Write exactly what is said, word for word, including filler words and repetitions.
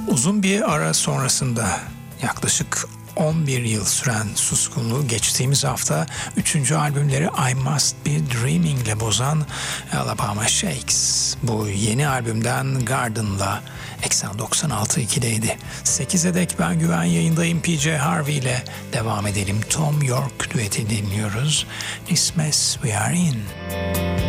Uzun bir ara sonrasında yaklaşık on bir yıl süren suskunluğu geçtiğimiz hafta üçüncü albümleri I Must Be Dreaming ile bozan Alabama Shakes bu yeni albümden Garden'la Eksen doksan altı nokta iki'deydi. sekize dek ben Güven yayındayım. P J Harvey ile devam edelim. Tom York düeti dinliyoruz. This Mess We Are In.